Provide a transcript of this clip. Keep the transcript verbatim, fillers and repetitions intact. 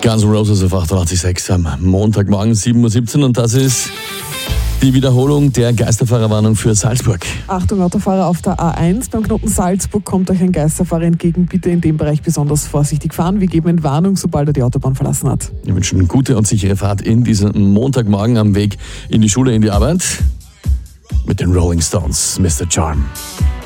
Guns N' Roses auf achtundachtzig Komma sechs am Montagmorgen sieben Uhr siebzehn und das ist die Wiederholung der Geisterfahrerwarnung für Salzburg. Achtung Autofahrer auf der A eins, beim Knoten Salzburg kommt euch ein Geisterfahrer entgegen. Bitte in dem Bereich besonders vorsichtig fahren. Wir geben Entwarnung, sobald er die Autobahn verlassen hat. Wir wünschen eine gute und sichere Fahrt in diesen Montagmorgen am Weg in die Schule, in die Arbeit. Mit den Rolling Stones, Mister Charm.